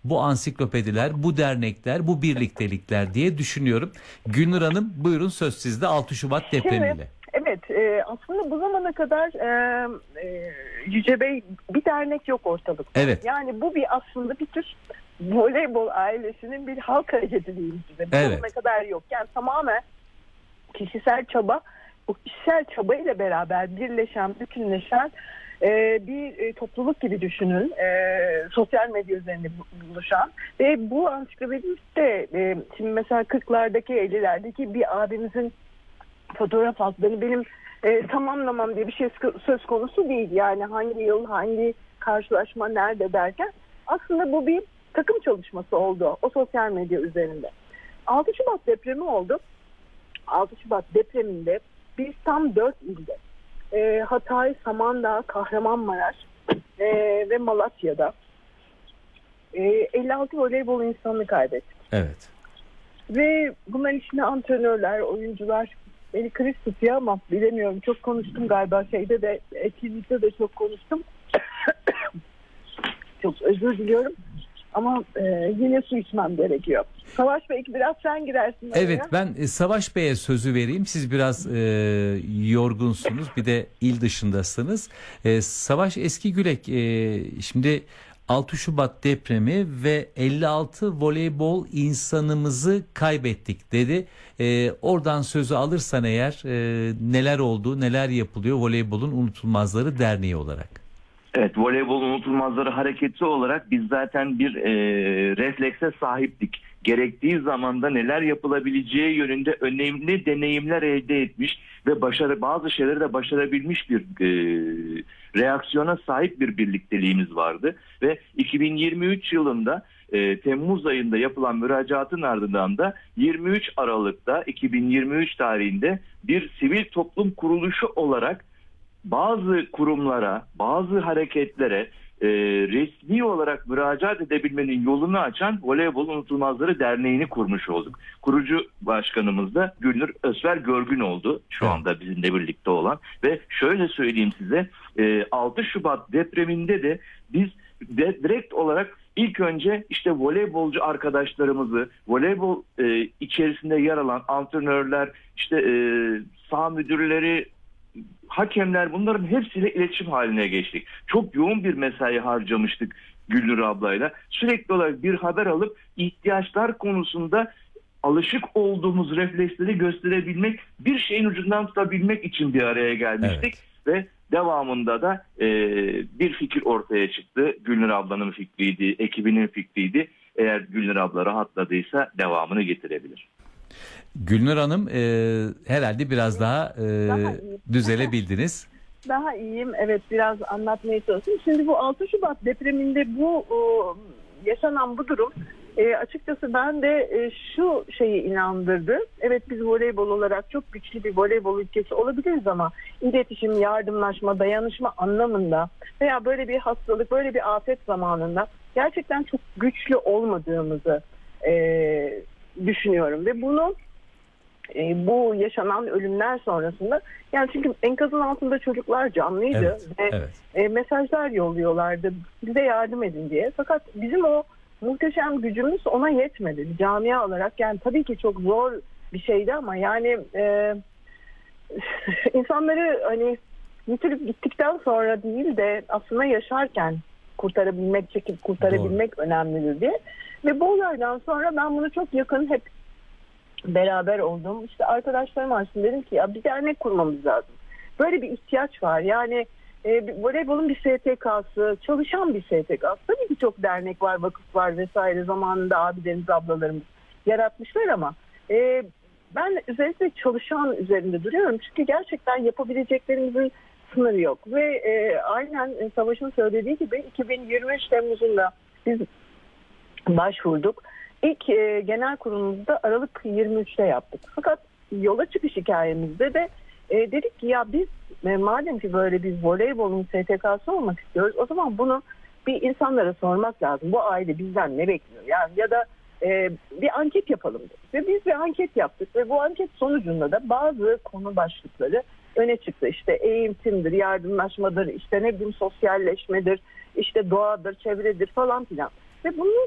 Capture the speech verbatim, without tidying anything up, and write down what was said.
bu ansiklopediler, bu dernekler, bu birliktelikler diye düşünüyorum. Gülnur Hanım, buyurun, söz sizde. altı Şubat depremiyle. Şimdi, evet, e, aslında bu zamana kadar e, e, Yüce Bey, bir dernek yok ortalıkta. Evet. Yani bu bir aslında bir tür voleybol ailesinin bir halk hareketi diyeyim size. Bu Evet. zamana kadar yok. Yani tamamen kişisel çaba, bu kişisel çaba ile beraber birleşen, bütünleşen e, bir e, topluluk gibi düşünün. E, sosyal medya üzerinde buluşan ve bu ansiklopediste e, şimdi mesela kırklardaki, ellilerdeki bir abimizin fotoğraf altları benim e, tamamlamam diye bir şey söz konusu değil. Yani hangi yıl, hangi karşılaşma, nerede derken aslında bu bir takım çalışması oldu o sosyal medya üzerinde. altı Şubat depremi oldu. altı Şubat depreminde biz tam dört ilde e, Hatay, Samandağ, Kahramanmaraş e, ve Malatya'da e, elli altı voleybol insanını kaybettik. Evet. Ve bunların içinde antrenörler, oyuncular, beni kriz tutuyor ama bilemiyorum. Çok konuştum galiba şeyde de, etkinlikte de çok konuştum. Çok özür diliyorum. Ama e, yine su içmem gerekiyor. Savaş, belki biraz sen girersin oraya. Evet, ben e, Savaş Bey'e sözü vereyim. Siz biraz e, yorgunsunuz, bir de il dışındasınız. E, Savaş Eskigülek, e, şimdi altı Şubat depremi ve elli altı voleybol insanımızı kaybettik dedi. E, oradan sözü alırsan eğer, e, neler oldu, neler yapılıyor Voleybolun Unutulmazları Derneği olarak? Evet, Voleybol Unutulmazları Hareketi olarak biz zaten bir e, reflekse sahiptik. Gerektiği zamanda neler yapılabileceği yönünde önemli deneyimler elde etmiş ve başarı, bazı şeyleri de başarabilmiş bir e, reaksiyona sahip bir birlikteliğimiz vardı. Ve iki bin yirmi üç yılında e, Temmuz ayında yapılan müracaatın ardından da yirmi üç Aralık'ta iki bin yirmi üç tarihinde bir sivil toplum kuruluşu olarak bazı kurumlara, bazı hareketlere e, resmi olarak müracaat edebilmenin yolunu açan Voleybol Unutulmazları Derneği'ni kurmuş olduk. Kurucu başkanımız da Gülnur Özver Görgün oldu. Şu evet. anda bizimle birlikte olan. Ve şöyle söyleyeyim size, e, altı Şubat depreminde de biz de direkt olarak ilk önce işte voleybolcu arkadaşlarımızı, voleybol e, içerisinde yer alan antrenörler, işte e, saha müdürleri, hakemler, bunların hepsiyle iletişim haline geçtik. Çok yoğun bir mesai harcamıştık Gülnur ablayla. Sürekli olarak bir haber alıp ihtiyaçlar konusunda alışık olduğumuz refleksleri gösterebilmek, bir şeyin ucundan tutabilmek için bir araya gelmiştik. Evet. Ve devamında da e, bir fikir ortaya çıktı. Gülnur ablanın fikriydi, ekibinin fikriydi. Eğer Gülnur abla rahatladıysa devamını getirebilir. Gülnur Hanım, e, herhalde biraz daha, e, daha düzelebildiniz. Daha iyiyim. Evet, biraz anlatmaya çalışayım. Şimdi bu altı Şubat depreminde bu o, yaşanan bu durum e, açıkçası ben de e, şu şeyi inandırdı. Evet, biz voleybol olarak çok güçlü bir voleybol ülkesi olabiliriz ama iletişim, yardımlaşma, dayanışma anlamında veya böyle bir hastalık, böyle bir afet zamanında gerçekten çok güçlü olmadığımızı e, düşünüyorum ve bunu e, bu yaşanan ölümler sonrasında, yani çünkü enkazın altında çocuklar canlıydı, evet, ve evet. E, mesajlar yolluyorlardı bize yardım edin diye, fakat bizim o muhteşem gücümüz ona yetmedi bir camia olarak. Yani tabii ki çok zor bir şeydi ama yani e, insanları hani yitirip gittikten sonra değil de aslında yaşarken kurtarabilmek, çekip kurtarabilmek Doğru. önemlidir diye. Ve bu olaydan sonra ben bunu çok yakın, hep beraber oldum. İşte arkadaşlarım arasında dedim ki ya bir dernek kurmamız lazım. Böyle bir ihtiyaç var. Yani e, voleybolun bir S T K'sı, çalışan bir S T K'sı. Tabii ki çok dernek var, vakıf var vesaire. Zamanında abilerimiz, ablalarımız yaratmışlar ama e, ben özellikle çalışan üzerinde duruyorum. Çünkü gerçekten yapabileceklerimizin sınırı yok. Ve e, aynen Savaş'ın söylediği gibi iki bin yirmi üç Temmuz'unda biz başvurduk. İlk e, genel kurulumuzda Aralık yirmi üçte yaptık. Fakat yola çıkış hikayemizde de e, dedik ki ya biz e, madem ki böyle bir voleybolun S T K'sı olmak istiyoruz, o zaman bunu bir insanlara sormak lazım. Bu aile bizden ne bekliyor? Yani ya da e, bir anket yapalım dedik. Ve biz bir anket yaptık ve bu anket sonucunda da bazı konu başlıkları öne çıktı. İşte eğitimdir, yardımlaşmadır, işte ne bileyim sosyalleşmedir, işte doğadır, çevredir falan filan. Ve bunun